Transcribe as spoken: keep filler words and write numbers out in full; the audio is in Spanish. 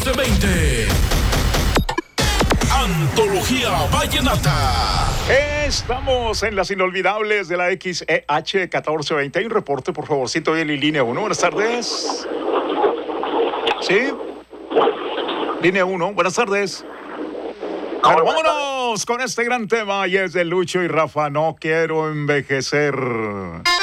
catorce veinte. Antología Vallenata. Estamos en las inolvidables de la X E H catorce veinte. Hay un reporte, por favorcito, en línea uno. Buenas tardes. ¿Sí? Línea uno. Buenas tardes. Bueno, vámonos con este gran tema y es de Lucho y Rafa. No quiero envejecer.